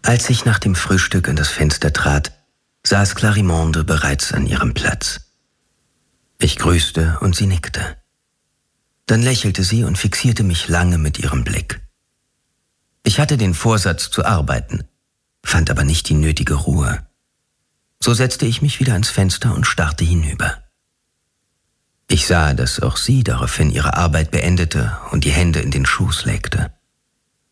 Als ich nach dem Frühstück an das Fenster trat, saß Clarimonde bereits an ihrem Platz. Ich grüßte und sie nickte. Dann lächelte sie und fixierte mich lange mit ihrem Blick. Ich hatte den Vorsatz zu arbeiten, fand aber nicht die nötige Ruhe. So setzte ich mich wieder ans Fenster und starrte hinüber. Ich sah, dass auch sie daraufhin ihre Arbeit beendete und die Hände in den Schoß legte.